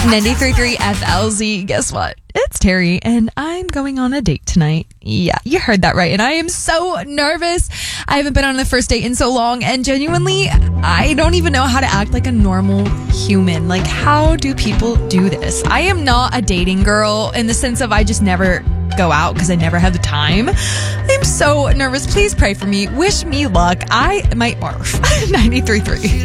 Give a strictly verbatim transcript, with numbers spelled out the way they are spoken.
ninety-three point three F L Z. Guess what? It's Terry, and I'm going on a date tonight. Yeah, you heard that right. And I am so nervous. I haven't been on a first date in so long, and genuinely, I don't even know how to act like a normal human. Like, how do people do this? I am not a dating girl in the sense of I just never go out because I never have the time. I'm so nervous. Please pray for me. Wish me luck. I might barf. ninety-three point three